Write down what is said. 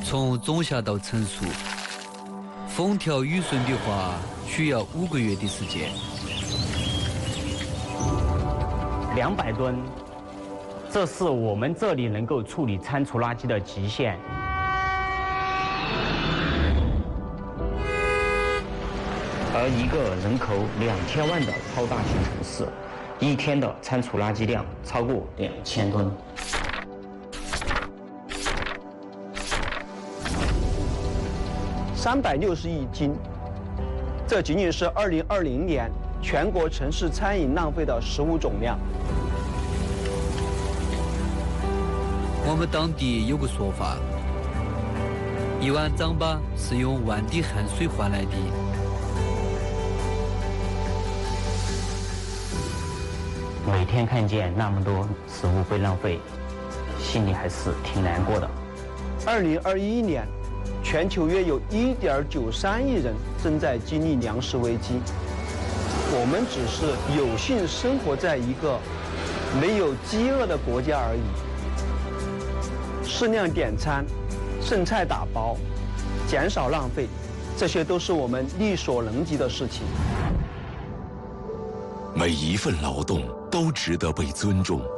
从种下到成熟，风调雨顺的话，需要5个月的时间。 200吨，这是我们这里能够处理餐厨垃圾的极限。而一个人口2000万的超大型城市，一天的餐厨垃圾量超过2000吨。 360亿斤，这仅仅是2020年全国城市餐饮浪费的食物总量。 我们当地有个说法，1碗糌粑是用1万滴汗水换来的。 每天看见那么多食物被浪费，心里还是挺难过的。 2021年，全球约有1.93亿人正在经历粮食危机。我们只是有幸生活在一个没有饥饿的国家而已。适量点餐、剩菜打包、减少浪费，这些都是我们力所能及的事情。 每一份劳动都值得被尊重。